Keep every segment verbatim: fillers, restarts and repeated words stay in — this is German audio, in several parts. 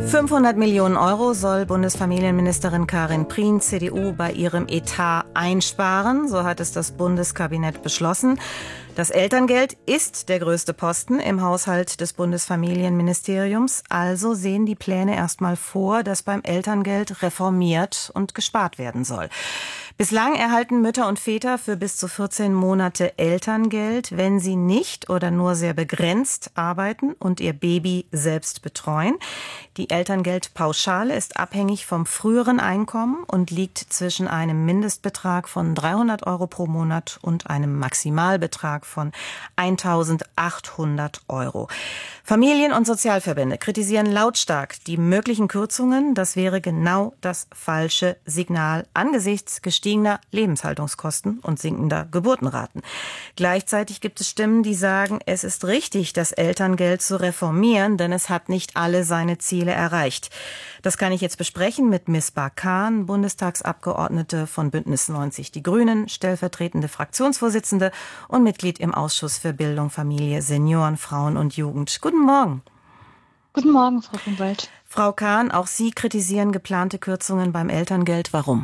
fünfhundert Millionen Euro soll Bundesfamilienministerin Karin Prien, C D U, bei ihrem Etat einsparen. So hat es das Bundeskabinett beschlossen. Das Elterngeld ist der größte Posten im Haushalt des Bundesfamilienministeriums. Also sehen die Pläne erstmal vor, dass beim Elterngeld reformiert und gespart werden soll. Bislang erhalten Mütter und Väter für bis zu vierzehn Monate Elterngeld, wenn sie nicht oder nur sehr begrenzt arbeiten und ihr Baby selbst betreuen. Die Elterngeldpauschale ist abhängig vom früheren Einkommen und liegt zwischen einem Mindestbetrag von dreihundert Euro pro Monat und einem Maximalbetrag von eintausendachthundert Euro. Familien- und Sozialverbände kritisieren lautstark die möglichen Kürzungen. Das wäre genau das falsche Signal angesichts gestiegener Lebenshaltungskosten und sinkender Geburtenraten. Gleichzeitig gibt es Stimmen, die sagen, es ist richtig, das Elterngeld zu reformieren, denn es hat nicht alle seine Ziele erreicht. Das kann ich jetzt besprechen mit Misbah Khan, Bundestagsabgeordnete von Bündnis neunzig Die Grünen, stellvertretende Fraktionsvorsitzende und Mitglied im Ausschuss für Bildung, Familie, Senioren, Frauen und Jugend. Guten Morgen. Guten Morgen, Frau Grunwald. Frau Khan, auch Sie kritisieren geplante Kürzungen beim Elterngeld. Warum?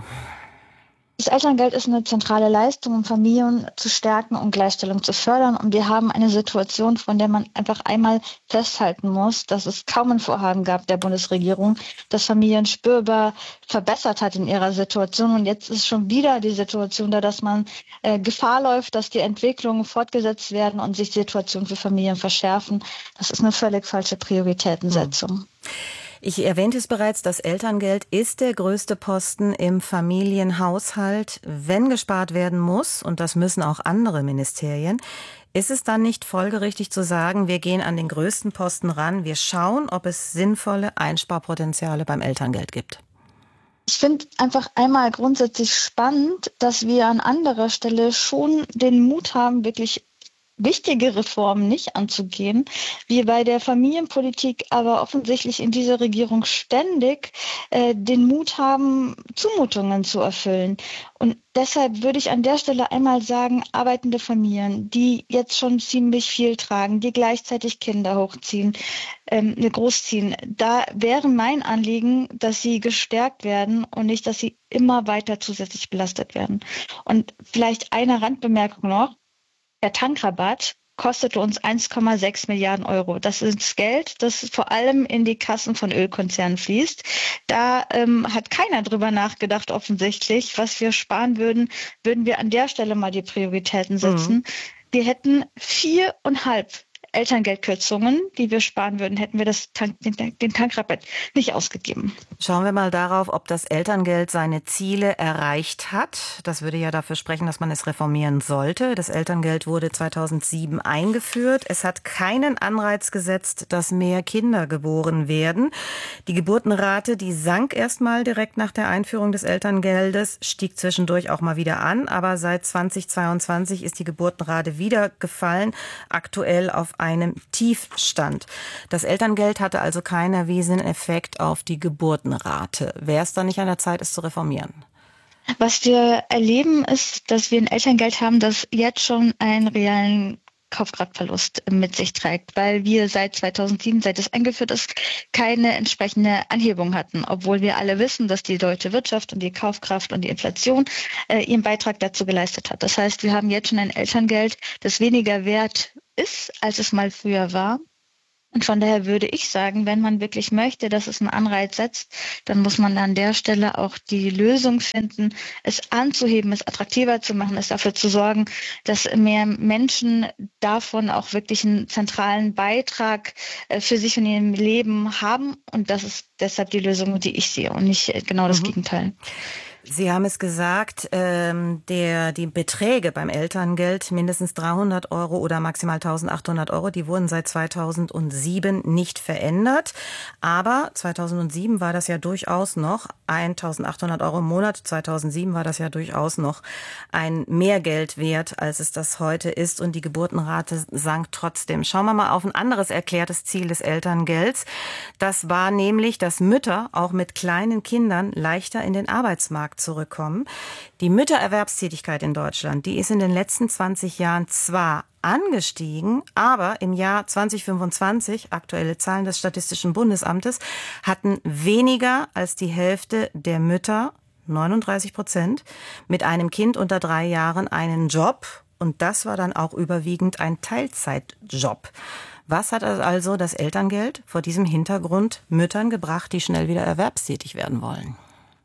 Das Elterngeld ist eine zentrale Leistung, um Familien zu stärken und Gleichstellung zu fördern. Und wir haben eine Situation, von der man einfach einmal festhalten muss, dass es kaum ein Vorhaben gab der Bundesregierung, das Familien spürbar verbessert hat in ihrer Situation. Und jetzt ist schon wieder die Situation da, dass man äh, Gefahr läuft, dass die Entwicklungen fortgesetzt werden und sich die Situation für Familien verschärfen. Das ist eine völlig falsche Prioritätensetzung. Hm. Ich erwähnte es bereits, das Elterngeld ist der größte Posten im Familienhaushalt. Wenn gespart werden muss, und das müssen auch andere Ministerien, ist es dann nicht folgerichtig zu sagen, wir gehen an den größten Posten ran, wir schauen, ob es sinnvolle Einsparpotenziale beim Elterngeld gibt? Ich finde einfach einmal grundsätzlich spannend, dass wir an anderer Stelle schon den Mut haben, wirklich wichtige Reformen nicht anzugehen, wir bei der Familienpolitik aber offensichtlich in dieser Regierung ständig äh, den Mut haben, Zumutungen zu erfüllen. Und deshalb würde ich an der Stelle einmal sagen, arbeitende Familien, die jetzt schon ziemlich viel tragen, die gleichzeitig Kinder hochziehen, ähm, großziehen, da wäre mein Anliegen, dass sie gestärkt werden und nicht, dass sie immer weiter zusätzlich belastet werden. Und vielleicht eine Randbemerkung noch. Der Tankrabatt kostete uns eins Komma sechs Milliarden Euro. Das ist Geld, das vor allem in die Kassen von Ölkonzernen fließt. Da ähm, hat keiner drüber nachgedacht, offensichtlich. Was wir sparen würden, würden wir an der Stelle mal die Prioritäten setzen. Mhm. Wir hätten viereinhalb Elterngeldkürzungen, die wir sparen würden, hätten wir das Tank, den, den Tankrabatt nicht ausgegeben. Schauen wir mal darauf, ob das Elterngeld seine Ziele erreicht hat. Das würde ja dafür sprechen, dass man es reformieren sollte. Das Elterngeld wurde zweitausendsieben eingeführt. Es hat keinen Anreiz gesetzt, dass mehr Kinder geboren werden. Die Geburtenrate, die sank erst mal direkt nach der Einführung des Elterngeldes, stieg zwischendurch auch mal wieder an. Aber seit zweitausendzweiundzwanzig ist die Geburtenrate wieder gefallen, aktuell auf einem Tiefstand. Das Elterngeld hatte also keinen erwiesenen Effekt auf die Geburtenrate. Wäre es dann nicht an der Zeit, es zu reformieren? Was wir erleben, ist, dass wir ein Elterngeld haben, das jetzt schon einen realen Kaufkraftverlust mit sich trägt, weil wir seit zweitausendsieben, seit es eingeführt ist, keine entsprechende Anhebung hatten, obwohl wir alle wissen, dass die deutsche Wirtschaft und die Kaufkraft und die Inflation äh, ihren Beitrag dazu geleistet hat. Das heißt, wir haben jetzt schon ein Elterngeld, das weniger wert ist, als es mal früher war. Und von daher würde ich sagen, wenn man wirklich möchte, dass es einen Anreiz setzt, dann muss man an der Stelle auch die Lösung finden, es anzuheben, es attraktiver zu machen, es dafür zu sorgen, dass mehr Menschen davon auch wirklich einen zentralen Beitrag für sich und ihr Leben haben. Und das ist deshalb die Lösung, die ich sehe und nicht genau das mhm. Gegenteil. Sie haben es gesagt, ähm, der, die Beträge beim Elterngeld, mindestens dreihundert Euro oder maximal eintausendachthundert Euro, die wurden seit zweitausendsieben nicht verändert. Aber zweitausendsieben war das ja durchaus noch eintausendachthundert Euro im Monat. zweitausendsieben war das ja durchaus noch ein Mehrgeld wert, als es das heute ist. Und die Geburtenrate sank trotzdem. Schauen wir mal auf ein anderes erklärtes Ziel des Elterngelds. Das war nämlich, dass Mütter auch mit kleinen Kindern leichter in den Arbeitsmarkt zurückkommen. Die Müttererwerbstätigkeit in Deutschland, die ist in den letzten zwanzig Jahren zwar angestiegen, aber im Jahr zweitausendfünfundzwanzig, aktuelle Zahlen des Statistischen Bundesamtes, hatten weniger als die Hälfte der Mütter, neununddreißig Prozent, mit einem Kind unter drei Jahren einen Job. Und das war dann auch überwiegend ein Teilzeitjob. Was hat also das Elterngeld vor diesem Hintergrund Müttern gebracht, die schnell wieder erwerbstätig werden wollen?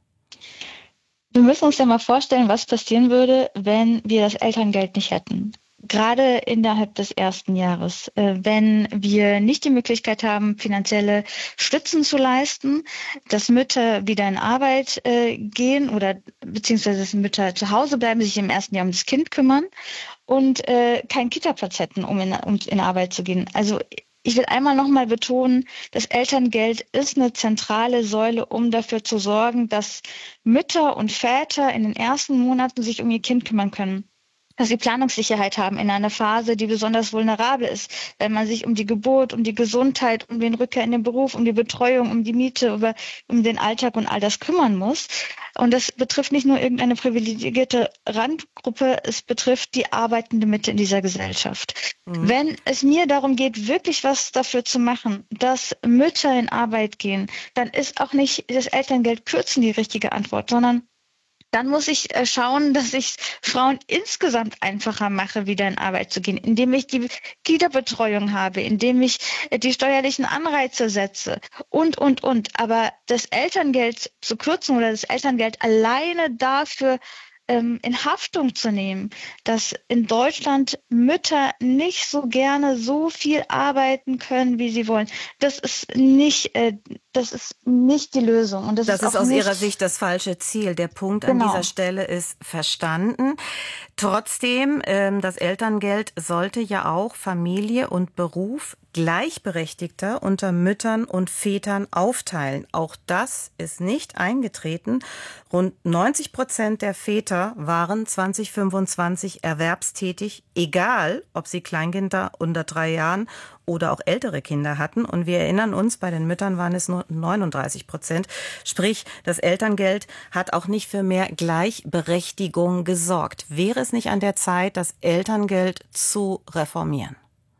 Wir müssen uns ja mal vorstellen, was passieren würde, wenn wir das Elterngeld nicht hätten. Gerade innerhalb des ersten Jahres, äh, wenn wir nicht die Möglichkeit haben, finanzielle Stützen zu leisten, dass Mütter wieder in Arbeit äh, gehen oder beziehungsweise dass Mütter zu Hause bleiben, sich im ersten Jahr um das Kind kümmern und äh, keinen Kita-Platz hätten, um in, um in Arbeit zu gehen. Also ich will einmal nochmal betonen, das Elterngeld ist eine zentrale Säule, um dafür zu sorgen, dass Mütter und Väter in den ersten Monaten sich um ihr Kind kümmern können. Dass sie Planungssicherheit haben in einer Phase, die besonders vulnerabel ist, wenn man sich um die Geburt, um die Gesundheit, um den Rückkehr in den Beruf, um die Betreuung, um die Miete, über, um den Alltag und all das kümmern muss. Und das betrifft nicht nur irgendeine privilegierte Randgruppe, es betrifft die arbeitende Mitte in dieser Gesellschaft. Mhm. Wenn es mir darum geht, wirklich was dafür zu machen, dass Mütter in Arbeit gehen, dann ist auch nicht das Elterngeld kürzen die richtige Antwort, sondern dann muss ich äh, schauen, dass ich Frauen insgesamt einfacher mache, wieder in Arbeit zu gehen, indem ich die Kita-Betreuung habe, indem ich äh, die steuerlichen Anreize setze und, und, und. Aber das Elterngeld zu kürzen oder das Elterngeld alleine dafür ähm, in Haftung zu nehmen, dass in Deutschland Mütter nicht so gerne so viel arbeiten können, wie sie wollen, das ist nicht, äh, das ist nicht die Lösung. Und das, das ist, ist auch aus nicht Ihrer Sicht das falsche Ziel. Der Punkt genau. an dieser Stelle ist verstanden. Trotzdem, ähm, das Elterngeld sollte ja auch Familie und Beruf gleichberechtigter unter Müttern und Vätern aufteilen. Auch das ist nicht eingetreten. Rund neunzig Prozent der Väter waren zweitausendfünfundzwanzig erwerbstätig, egal ob sie Kleinkinder unter drei Jahren oder auch ältere Kinder hatten. Und wir erinnern uns, bei den Müttern waren es nur neununddreißig Prozent. Sprich, das Elterngeld hat auch nicht für mehr Gleichberechtigung gesorgt. Wäre es nicht an der Zeit, das Elterngeld zu reformieren?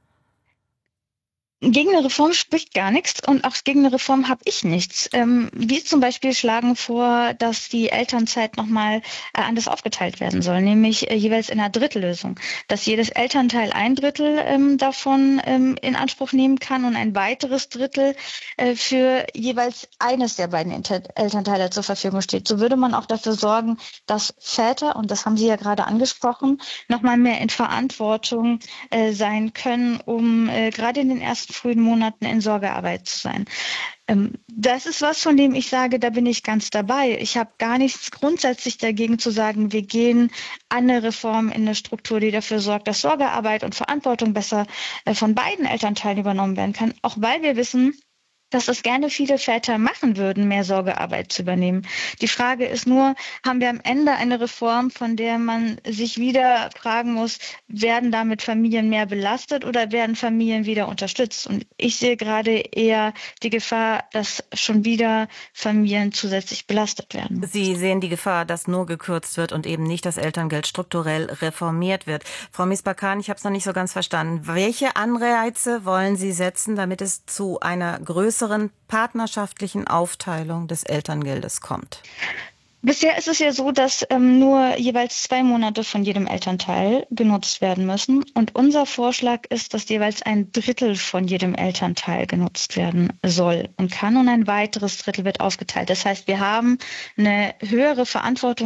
Gegen eine Reform spricht gar nichts und auch gegen eine Reform habe ich nichts. Ähm, wir zum Beispiel schlagen vor, dass die Elternzeit nochmal äh, anders aufgeteilt werden soll, nämlich äh, jeweils in einer Drittellösung, dass jedes Elternteil ein Drittel ähm, davon ähm, in Anspruch nehmen kann und ein weiteres Drittel äh, für jeweils eines der beiden Inter- Elternteile zur Verfügung steht. So würde man auch dafür sorgen, dass Väter, und das haben Sie ja gerade angesprochen, nochmal mehr in Verantwortung äh, sein können, um äh, gerade in den ersten frühen Monaten in Sorgearbeit zu sein. Ähm, das ist was, von dem ich sage, da bin ich ganz dabei. Ich habe gar nichts grundsätzlich dagegen zu sagen, wir gehen an eine Reform in eine Struktur, die dafür sorgt, dass Sorgearbeit und Verantwortung besser äh, von beiden Elternteilen übernommen werden kann. Auch weil wir wissen, dass das gerne viele Väter machen würden, mehr Sorgearbeit zu übernehmen. Die Frage ist nur, haben wir am Ende eine Reform, von der man sich wieder fragen muss, werden damit Familien mehr belastet oder werden Familien wieder unterstützt? Und ich sehe gerade eher die Gefahr, dass schon wieder Familien zusätzlich belastet werden. Sie sehen die Gefahr, dass nur gekürzt wird und eben nicht das Elterngeld strukturell reformiert wird. Frau Misbakan, ich habe es noch nicht so ganz verstanden. Welche Anreize wollen Sie setzen, damit es zu einer größeren partnerschaftlichen Aufteilung des Elterngeldes kommt? Bisher ist es ja so, dass ähm, nur jeweils zwei Monate von jedem Elternteil genutzt werden müssen. Und unser Vorschlag ist, dass jeweils ein Drittel von jedem Elternteil genutzt werden soll und kann. Und ein weiteres Drittel wird aufgeteilt. Das heißt, wir haben eine höhere Verantwortung